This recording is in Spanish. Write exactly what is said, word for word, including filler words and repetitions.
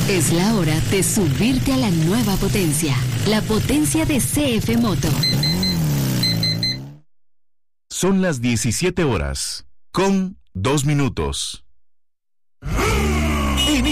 Es la hora de subirte a la nueva potencia, la potencia de C F Moto. Son las diecisiete horas, con dos minutos.